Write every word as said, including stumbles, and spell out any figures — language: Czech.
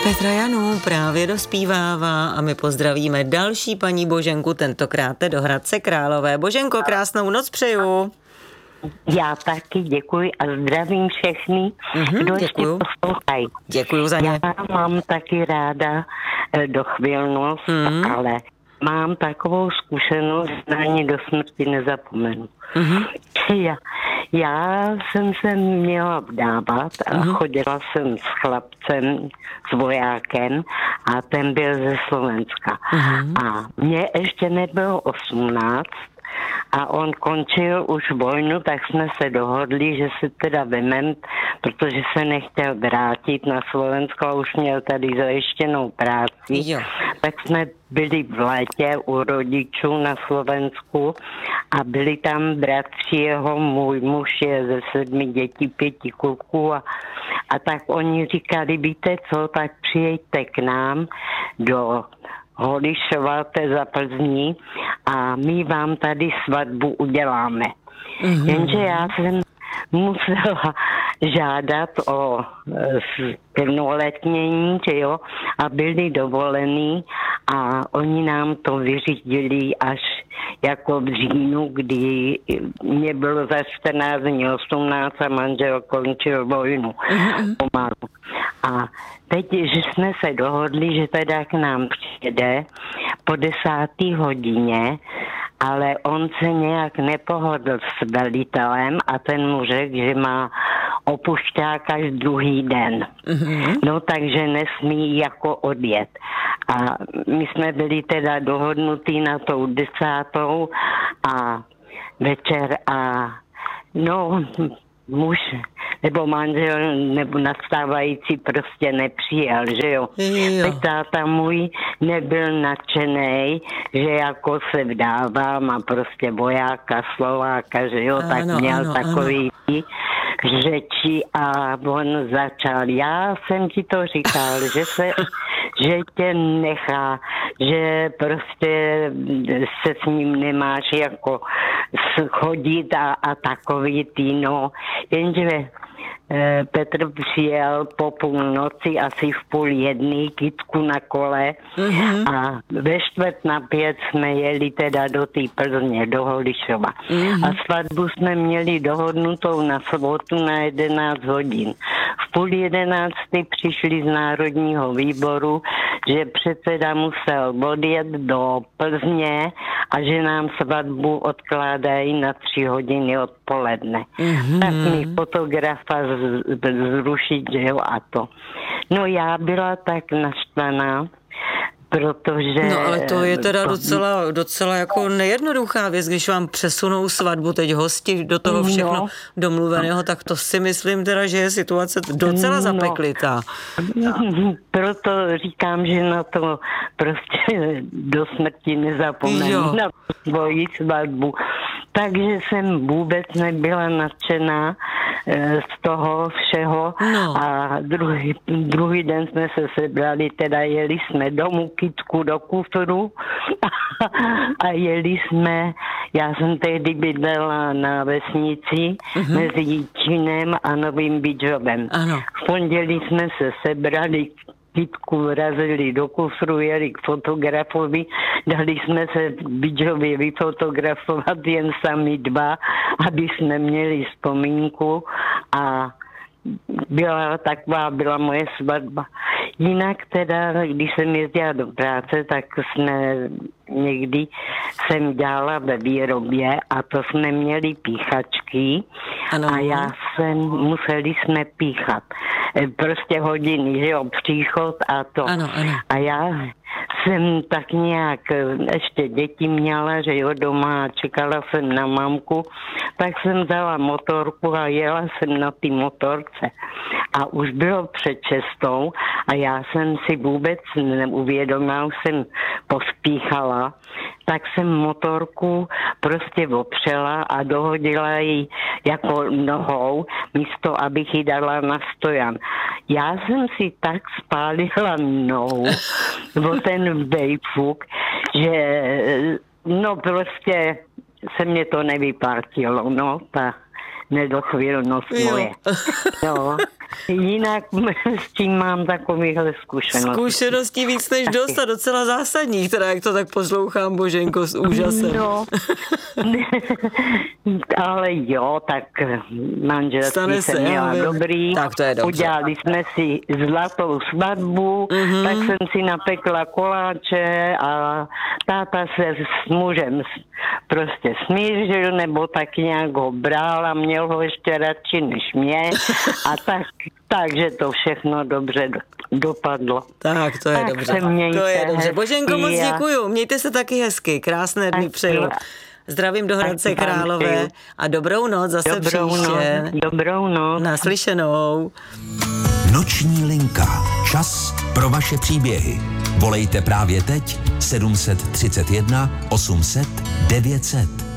Petra Janů právě dospívává a my pozdravíme další paní Boženku, tentokrát do Hradce Králové. Boženko, krásnou noc přeju. Já taky děkuji a zdravím všechny, mm-hmm, kdo děkuju. ještě poslouchají. Děkuju za ně. Já mám taky ráda dochvilnost, mm. ale mám takovou zkušenost, že na ní do smrti nezapomenu. Mm-hmm. Já, já jsem se měla vdávat a mm-hmm. chodila jsem s chlapcem, s vojákem a ten byl ze Slovenska. Mm-hmm. A mně ještě nebylo osmnáct a on končil už vojnu, tak jsme se dohodli, že se teda vemem, protože se nechtěl vrátit na Slovensko a už měl tady zajištěnou práci. Jo. Tak jsme byli v létě u rodičů na Slovensku a byli tam bratři jeho, můj muž je ze sedmi dětí, pěti kluků a, a tak oni říkali, víte co, tak přijďte k nám do Holišova, to je za Plzní a my vám tady svatbu uděláme. Mm-hmm. Jenže já jsem musela žádat o plnoletnění, že jo, a byli dovolení a oni nám to vyřídili až jako v říjnu, kdy mě bylo za čtrnáct dní osmnáct a manžel končil vojnu. Mm-hmm. Pomalu. A teď, že jsme se dohodli, že teda k nám přijede po desáté hodině, ale on se nějak nepohodl s velitelem a ten mu řekl, že má opušťák až druhý den. Mm-hmm. No takže nesmí jako odjet. A my jsme byli teda dohodnutí na tou desátou a večer a no muž nebo manžel nebo nastávající prostě nepřijel, že jo. jo. Teď táta můj nebyl nadšenej, že jako se vdávám a prostě vojáka, Slováka, že jo, ano, tak měl ano, takový ano. řeči a on začal. Já jsem ti to říkal, že se, že tě nechá, že prostě se s ním nemáš jako chodit a, a takový ty, no. Jenže Petr přijel po půlnoci asi v půl jedný kytku na kole mm-hmm. a ve čtvrt na pět jsme jeli teda do té Plzně, do Holišova. Mm-hmm. A svatbu jsme měli dohodnutou na sobotu na jedenáct hodin. V půl jedenácti přišli z Národního výboru, že předseda musel odjet do Plzně a že nám svatbu odkládají na tři hodiny odpoledne. Mm-hmm. Tak mi fotografa zrušit, že jo, a to. No já byla tak naštvaná, protože... No ale to je teda docela, docela jako nejednoduchá věc, když vám přesunou svatbu, teď hosti do toho všechno no. domluveného, tak to si myslím teda, že je situace docela no. zapeklitá. Proto říkám, že na to prostě do smrti nezapomenu, na svoji svatbu. Takže jsem vůbec nebyla nadšená z toho všeho no. a druhý, druhý den jsme se sebrali, teda jeli jsme domů kytku do kufru a, a jeli jsme, já jsem tehdy bydlela na vesnici uh-huh. mezi Jíčinem a Novým Bydžovem. V pondělí jsme se sebrali, kytku vrazili do kufru, jeli k fotografovi, dali jsme se v Bydžově vyfotografovat jen sami dva, aby jsme měli vzpomínku a byla taková, byla moje svatba. Jinak teda, když jsem jezdila do práce, tak jsme někdy jsem dělala ve výrobě a to jsme měli píchačky ano. a já jsem, museli jsme píchat. Prostě hodiny, že jo, příchod a to. Ano, ano. A já jsem tak nějak ještě děti měla, že jo, doma čekala jsem na mamku, tak jsem vzala motorku a jela jsem na té motorce. A už bylo před šestou a já jsem si vůbec neuvědomila, už jsem pospíchala, tak jsem motorku prostě opřela a dohodila ji jako nohou, místo abych ji dala na stojan. Já jsem si tak spálila nohu, o ten vejfuk, že no prostě se mě to nevyplatilo, no ta nedochvilnost moje. No. Jinak s tím mám takovýhle zkušenosti. Zkušeností víc než dost a docela zásadních, teda jak to tak poslouchám, Boženko, s úžasem. No, ale jo, tak manželství jsem měla dobrý. Tak to je dobře. Udělali jsme si zlatou svatbu, mm-hmm. tak jsem si napekla koláče a táta se s mužem prostě smířil, nebo tak nějak ho bral a měl ho ještě radši než mě. A tak, takže to všechno dobře dopadlo. Tak, to je tak dobře. To je dobře. Boženko, moc děkuju. Mějte se taky hezky. Krásné dny přeju. Zdravím do Hradce Králové a dobrou noc zase dobrou příště. Noc, dobrou noc. Naslyšenou. Noční linka. Čas pro vaše příběhy. Volejte právě teď sedm set třicet jedna osm set devět set.